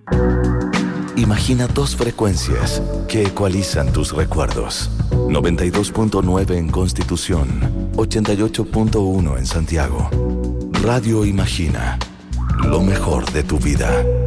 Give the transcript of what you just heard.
Imagina dos frecuencias que ecualizan tus recuerdos. 92.9 en Constitución, 88.1 en Santiago. Radio Imagina, lo mejor de tu vida.